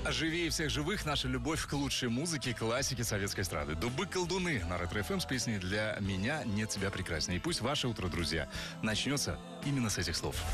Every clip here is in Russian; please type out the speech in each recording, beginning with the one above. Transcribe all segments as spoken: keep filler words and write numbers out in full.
Живее всех живых наша любовь к лучшей музыке, классике советской эстрады. Дубы-колдуны на Ретро-эф эм с песней «Для меня нет тебя прекраснее». И пусть ваше утро, друзья, начнется именно с этих слов.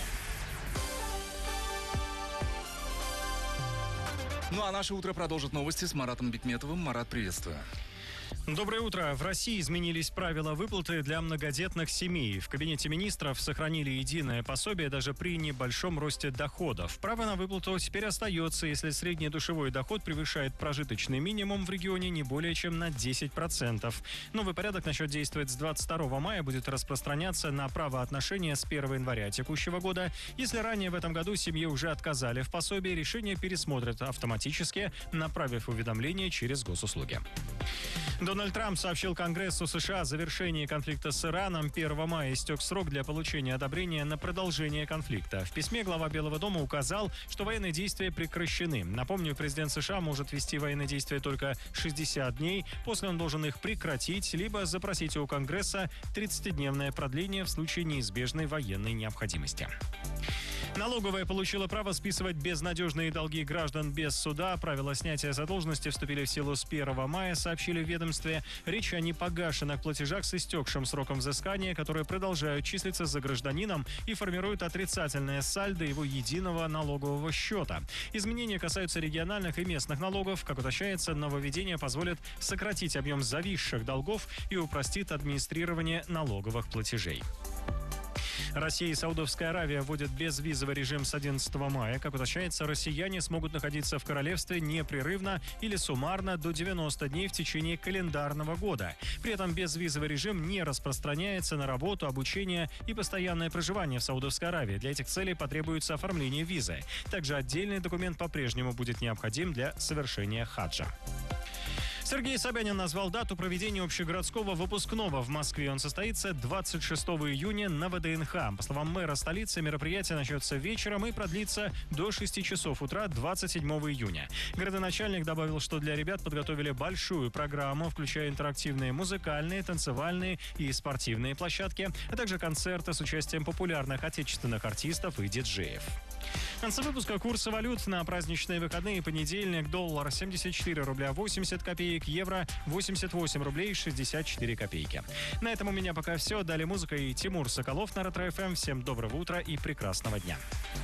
Ну а наше утро продолжит новости с Маратом Бекметовым. Марат, приветствую. Доброе утро. В России изменились правила выплаты для многодетных семей. В Кабинете министров сохранили единое пособие даже при небольшом росте доходов. Право на выплату теперь остается, если средний душевой доход превышает прожиточный минимум в регионе не более чем на десять процентов. Новый порядок начнет действовать с двадцать второго мая, будет распространяться на правоотношения с первого января текущего года. Если ранее в этом году семье уже отказали в пособии, решение пересмотрят автоматически, направив уведомление через госуслуги. Дональд Трамп сообщил Конгрессу США о завершении конфликта с Ираном. первого мая истек срок для получения одобрения на продолжение конфликта. В письме глава Белого дома указал, что военные действия прекращены. Напомню, президент США может вести военные действия только шестьдесят дней. После он должен их прекратить, либо запросить у Конгресса тридцатидневное продление в случае неизбежной военной необходимости. Налоговая получила право списывать безнадежные долги граждан без суда. Правила снятия задолженности вступили в силу с первого мая, сообщили в ведомстве. Речь о непогашенных платежах с истекшим сроком взыскания, которые продолжают числиться за гражданином и формируют отрицательное сальдо его единого налогового счета. Изменения касаются региональных и местных налогов. Как уточняется, нововведение позволит сократить объем зависших долгов и упростит администрирование налоговых платежей. Россия и Саудовская Аравия вводят безвизовый режим с одиннадцатого мая. Как уточняется, россияне смогут находиться в королевстве непрерывно или суммарно до девяноста дней в течение календарного года. При этом безвизовый режим не распространяется на работу, обучение и постоянное проживание в Саудовской Аравии. Для этих целей потребуется оформление визы. Также отдельный документ по-прежнему будет необходим для совершения хаджа. Сергей Собянин назвал дату проведения общегородского выпускного в Москве. Он состоится двадцать шестого июня на вэ дэ эн ха. По словам мэра столицы, мероприятие начнется вечером и продлится до шести часов утра двадцать седьмого июня. Городоначальник добавил, что для ребят подготовили большую программу, включая интерактивные музыкальные, танцевальные и спортивные площадки, а также концерты с участием популярных отечественных артистов и диджеев. В конце выпуска курсы валют на праздничные выходные. Понедельник: доллар семьдесят четыре рубля восемьдесят копеек, евро восемьдесят восемь рублей шестьдесят четыре копейки. На этом у меня пока все. Далее музыка и Тимур Соколов на Ретро-эф эм. Всем доброго утра и прекрасного дня.